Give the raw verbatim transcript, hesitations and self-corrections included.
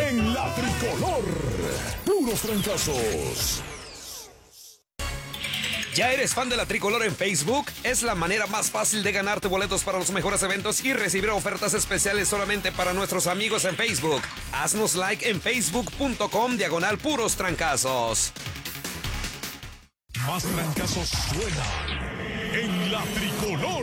en la tricolor. Puros trancazos. ¿Ya eres fan de la tricolor en Facebook? Es la manera más fácil de ganarte boletos para los mejores eventos y recibir ofertas especiales solamente para nuestros amigos en Facebook. Haznos like en facebook.com diagonal puros trancazos. Más trancazos suenan en la tricolor.